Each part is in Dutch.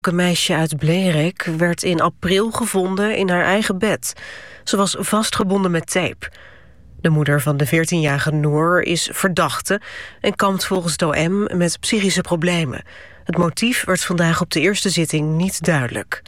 Een meisje uit Blerik werd in april gevonden in haar eigen bed. Ze was vastgebonden met tape. De moeder van de 14-jarige Noor is verdachte en kampt volgens het OM met psychische problemen. Het motief werd vandaag op de eerste zitting niet duidelijk.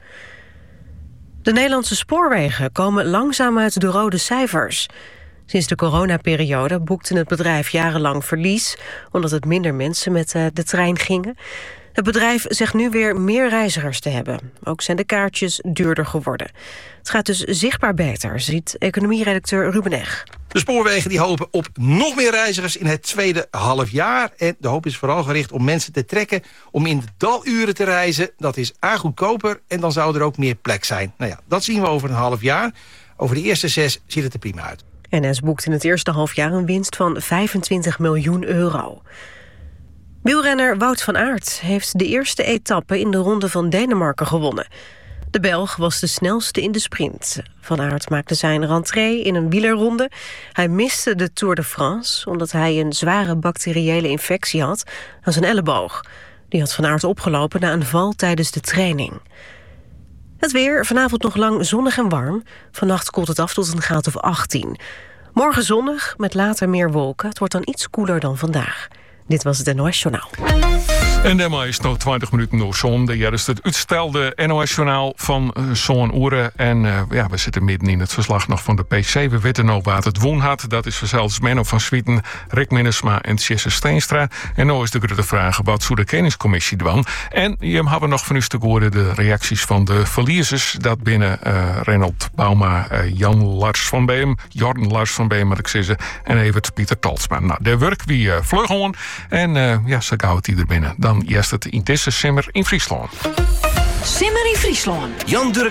De Nederlandse spoorwegen komen langzaam uit de rode cijfers. Sinds de coronaperiode boekte het bedrijf jarenlang verlies, omdat het minder mensen met de trein gingen. Het bedrijf zegt nu weer meer reizigers te hebben. Ook zijn de kaartjes duurder geworden. Het gaat dus zichtbaar beter, ziet economieredacteur Ruben Eg. De spoorwegen die hopen op nog meer reizigers in het tweede halfjaar. En de hoop is vooral gericht om mensen te trekken om in de daluren te reizen. Dat is goedkoper en dan zou er ook meer plek zijn. Nou ja, dat zien we over een half jaar. Over de eerste 6 ziet het er prima uit. NS boekt in het eerste halfjaar een winst van 25 miljoen euro. Wielrenner Wout van Aert heeft de eerste etappe in de Ronde van Denemarken gewonnen. De Belg was de snelste in de sprint. Van Aert maakte zijn rentrée in een wielerronde. Hij miste de Tour de France omdat hij een zware bacteriële infectie had aan zijn elleboog. Die had Van Aert opgelopen na een val tijdens de training. Het weer, vanavond nog lang zonnig en warm. Vannacht koelt het af tot een graad of 18. Morgen zonnig, met later meer wolken. Het wordt dan iets koeler dan vandaag. Dit was het NOS Journaal. En daarmee is nog 20 minuten door zon. Ja, dat is het uitstelde NOS-journaal van zo'n uren. En we zitten midden in het verslag nog van de PC. We weten nou wat het woon had. Dat is zelfs Menno van Swieten, Rick Minnesma en Jesse Steenstra. En nu is de grote vraag wat zou de kenniscommissie doen. En je hebben nog van u te horen de reacties van de verliezers. Dat binnen Reynold Bauma, Jorn Lars van Beem, moet ik zeggen. En Evert Pieter Talsma. Nou, de werk wie vleugelen. En zo gauw het hier binnen. Dan eerst het in Simmer in Friesland. Simmer in Friesland. Jan Durk